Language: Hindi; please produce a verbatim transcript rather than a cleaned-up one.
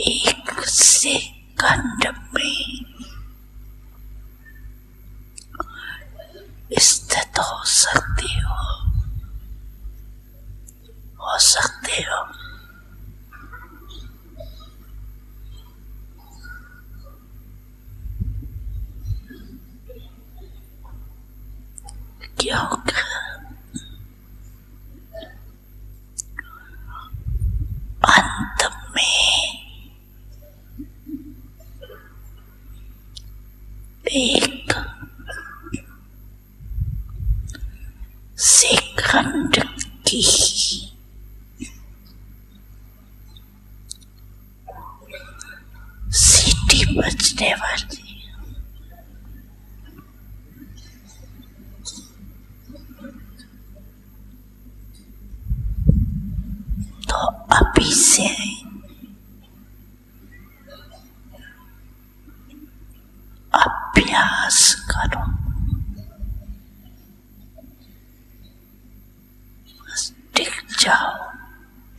एक सेकंड में स्थित हो सकती हो हो सकते हो। क्योंकि अंत में एक सेकंड की सीटी बजने वाली। तो अभी से अभ्यास करो।